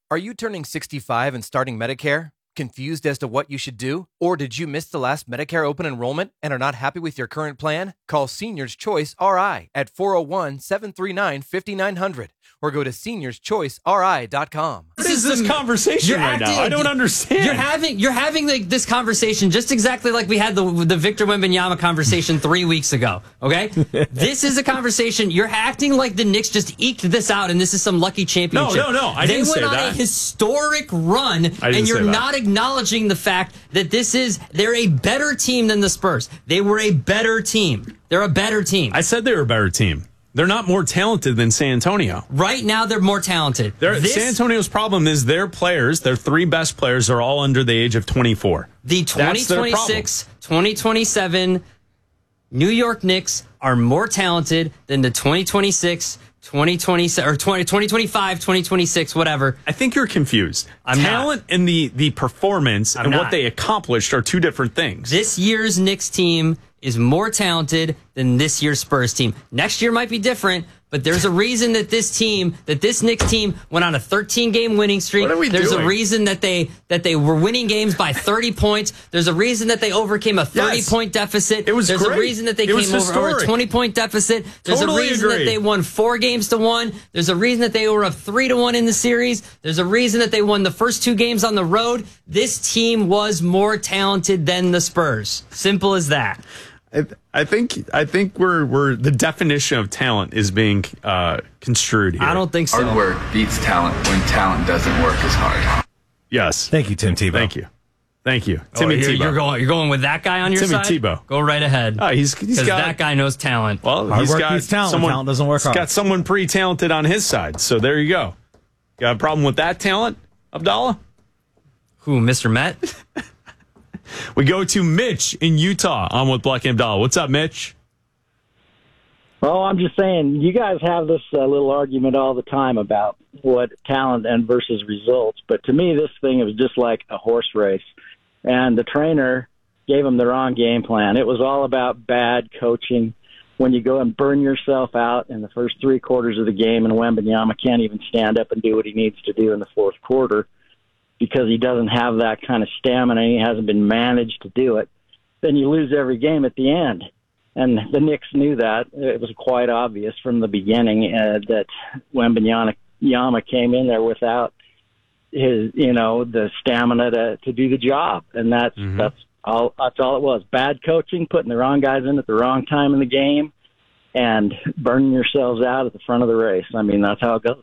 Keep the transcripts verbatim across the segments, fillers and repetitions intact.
Are you turning sixty-five and starting Medicare? Confused as to what you should do? Or did you miss the last Medicare open enrollment and are not happy with your current plan? Call Seniors Choice R I at four oh one, seven three nine, five nine zero zero or go to seniors choice r i dot com. What is this conversation right now? I don't understand. You're having you're having like this conversation just exactly like we had the the Victor Wembanyama conversation three weeks ago. Okay, this is a conversation. You're acting like the Knicks just eked this out, and this is some lucky championship. No, no, no. I they didn't went say on that. a historic run, and you're say that. not acknowledging the fact that this is they're a better team than the Spurs. They were a better team. They're a better team. I said they were a better team. They're not more talented than San Antonio. Right now, they're more talented. They're, This- San Antonio's problem is their players, their three best players, are all under the age of twenty-four. The twenty twenty-six, twenty twenty-seven New York Knicks are more talented than the twenty twenty-six, twenty twenty-seven, or twenty, twenty twenty-five, twenty twenty-six, whatever. I think you're confused. I'm Talent not. and the, the performance I'm and not. what they accomplished are two different things. This year's Knicks team is more talented than this year's Spurs team. Next year might be different, but there's a reason that this team, that this Knicks team went on a thirteen-game winning streak. What are we There's doing? a reason that they that they were winning games by thirty points. There's a reason that they overcame a thirty-point deficit. It was There's great. a reason that they It was came over, over a historic. twenty-point deficit. There's Totally a reason agree. that they won four games to one. There's a reason that they were up three to one in the series. There's a reason that they won the first two games on the road. This team was more talented than the Spurs. Simple as that. I, I think I think we're we're the definition of talent is being uh, construed here. I don't think so. Hard work beats talent when talent doesn't work as hard. Yes. Thank you, Tim Tebow. Thank you. Thank you, Oh, Timmy you're, Tebow. you're going. You're going with that guy on your Timmy side. Tebow. Go right ahead. Oh, he's he's Because got that guy knows talent. Well, Hard he's work got beats talent. someone Talent doesn't work he's hard. got someone pretty talented on his side. So there you go. Got a problem with that talent, Abdallah? Who, Mister Met? We go to Mitch in Utah on with Black and Abdallah. What's up, Mitch? Well, I'm just saying, you guys have this uh, little argument all the time about what talent and versus results. But to me, this thing was just like a horse race. And the trainer gave them the wrong game plan. It was all about bad coaching. When you go and burn yourself out in the first three quarters of the game, and Wembanyama can't even stand up and do what he needs to do in the fourth quarter because he doesn't have that kind of stamina and he hasn't been managed to do it, then you lose every game at the end. And the Knicks knew that. It was quite obvious from the beginning uh, that Wembanyama Yama came in there without his, you know, the stamina to, to do the job. And that's Mhm. that's all. That's all it was. Bad coaching, putting the wrong guys in at the wrong time in the game, and burning yourselves out at the front of the race. I mean, that's how it goes.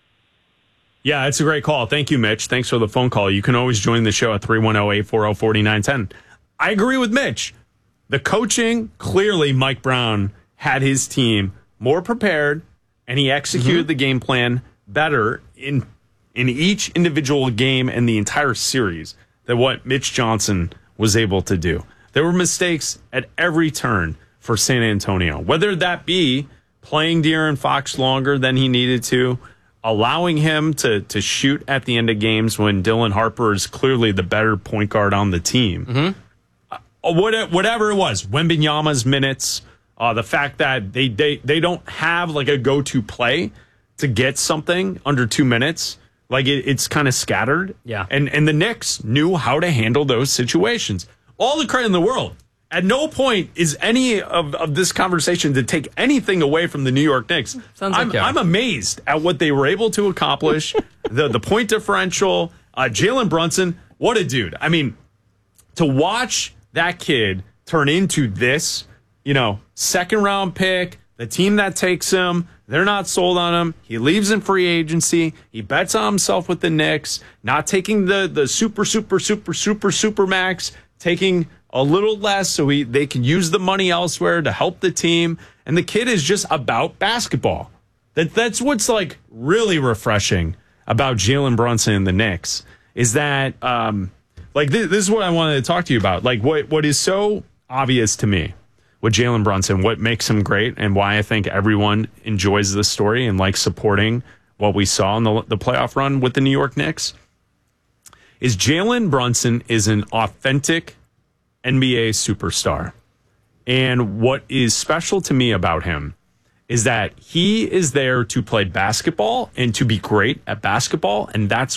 Yeah, it's a great call. Thank you, Mitch. Thanks for the phone call. You can always join the show at three one zero, eight four zero, four nine one zero. I agree with Mitch. The coaching, clearly Mike Brown had his team more prepared, and he executed Mm-hmm. the game plan better in in each individual game and the entire series than what Mitch Johnson was able to do. There were mistakes at every turn for San Antonio, whether that be playing De'Aaron Fox longer than he needed to, allowing him to to shoot at the end of games when Dylan Harper is clearly the better point guard on the team. Mm-hmm. Uh, what- whatever it was, Wembanyama's minutes, uh, the fact that they, they, they don't have like a go-to play to get something under two minutes, like it, it's kind of scattered. Yeah. And, and the Knicks knew how to handle those situations. All the credit in the world. At no point is any of, of this conversation to take anything away from the New York Knicks. Sounds like I'm, you are. I'm amazed at what they were able to accomplish, the, the point differential, uh, Jalen Brunson, what a dude. I mean, to watch that kid turn into this, you know, second round pick, the team that takes him, they're not sold on him. He leaves in free agency. He bets on himself with the Knicks, not taking the, the super, super, super, super, super max, taking a little less so he, they can use the money elsewhere to help the team. And the kid is just about basketball. That That's what's like really refreshing about Jalen Brunson and the Knicks is that, um, like, this, this is what I wanted to talk to you about. Like, what what is so obvious to me with Jalen Brunson, what makes him great, and why I think everyone enjoys this story and likes supporting what we saw in the, the playoff run with the New York Knicks, is Jalen Brunson is an authentic N B A superstar. And what is special to me about him is that he is there to play basketball and to be great at basketball, and that's